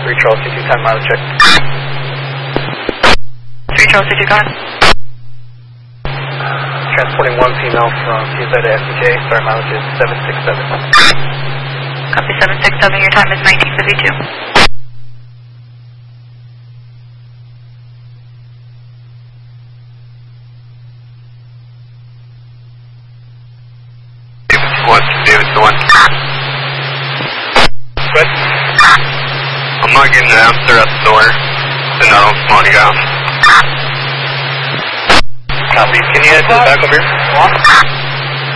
Charles 22, 10 miles check. 3 Charles 22, go ahead. Transporting one female from PZ to SDJ, start mileage is 767. Copy 767, your time is 1952. David's the one. Good. I'm not getting an answer at the door. So no, Monty got him. Copy. Can you head to the back over here?